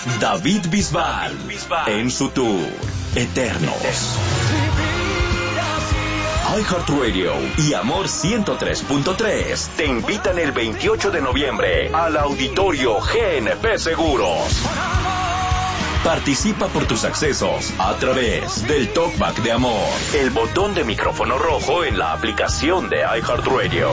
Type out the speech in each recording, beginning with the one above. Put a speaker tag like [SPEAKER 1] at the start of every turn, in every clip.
[SPEAKER 1] David Bisbal en su tour Eternos. iHeartRadio y Amor 103.3 te invitan el 28 de noviembre al Auditorio GNP Seguros. Participa por tus accesos a través del Talkback de Amor, el botón de micrófono rojo en la aplicación de iHeartRadio.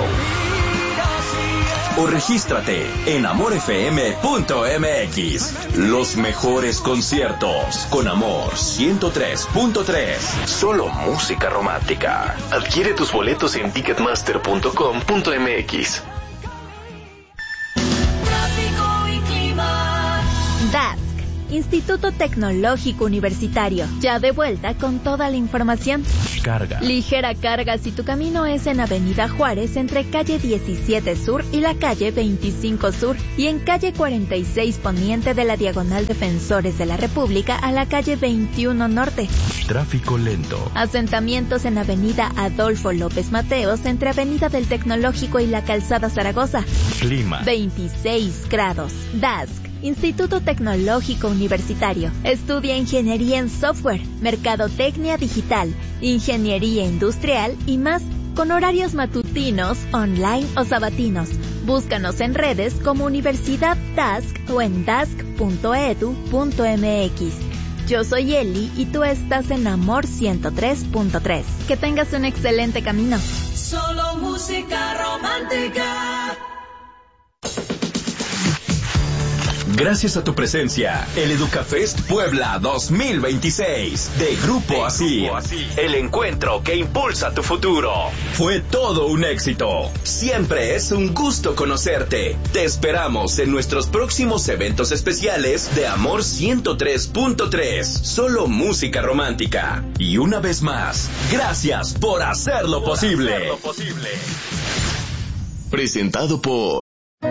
[SPEAKER 1] O regístrate en amorfm.mx. Los mejores conciertos con Amor 103.3. Solo música romántica. Adquiere tus boletos en ticketmaster.com.mx.
[SPEAKER 2] DASC, Instituto Tecnológico Universitario, ya de vuelta con toda la información.
[SPEAKER 3] Carga.
[SPEAKER 2] Ligera carga si tu camino es en Avenida Juárez entre calle 17 Sur y la calle 25 Sur y en calle 46 Poniente de la Diagonal Defensores de la República a la calle 21 Norte.
[SPEAKER 3] Tráfico lento.
[SPEAKER 2] Asentamientos en Avenida Adolfo López Mateos entre Avenida del Tecnológico y la Calzada Zaragoza.
[SPEAKER 3] Clima.
[SPEAKER 2] 26 grados. DASC, Instituto Tecnológico Universitario. Estudia Ingeniería en Software, Mercadotecnia Digital, Ingeniería Industrial y más, con horarios matutinos, online o sabatinos. Búscanos en redes como Universidad DASC o en dask.edu.mx. Yo soy Eli y tú estás en Amor 103.3. Que tengas un excelente camino.
[SPEAKER 4] Solo música romántica.
[SPEAKER 1] Gracias a tu presencia, el EducaFest Puebla 2026 de Grupo Asir, el encuentro que impulsa tu futuro. Fue todo un éxito. Siempre es un gusto conocerte. Te esperamos en nuestros próximos eventos especiales de Amor 103.3, solo música romántica. Y una vez más, gracias por hacerlo posible.
[SPEAKER 5] Presentado por